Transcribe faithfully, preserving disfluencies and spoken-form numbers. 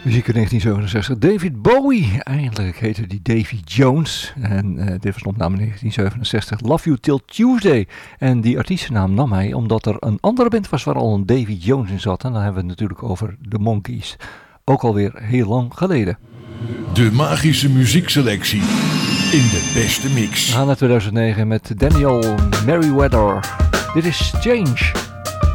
Muziek in negentien zevenenzestig. David Bowie. Eindelijk heette die Davy Jones. En uh, dit was een opname in negentien zevenenzestig. Love You Till Tuesday. En die artiestennaam nam hij omdat er een andere band was waar al een Davy Jones in zat. En dan hebben we het natuurlijk over de Monkees. Ook alweer heel lang geleden. De magische muziekselectie in de beste mix. We gaan naar tweeduizend negen met Daniel Merriweather. Dit is Change.